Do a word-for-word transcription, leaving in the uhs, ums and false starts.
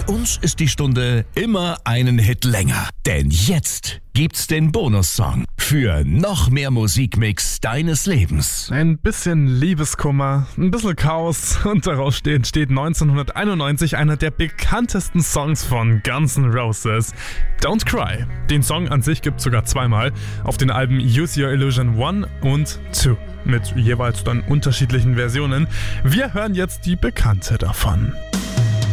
Bei uns ist die Stunde immer einen Hit länger. Denn jetzt gibt's den Bonussong für noch mehr Musikmix deines Lebens. Ein bisschen Liebeskummer, ein bisschen Chaos und daraus steht, steht neunzehnhunderteinundneunzig einer der bekanntesten Songs von Guns N' Roses, Don't Cry. Den Song an sich gibt's sogar zweimal auf den Alben Use Your Illusion eins und zwei mit jeweils dann unterschiedlichen Versionen. Wir hören jetzt die bekannte davon.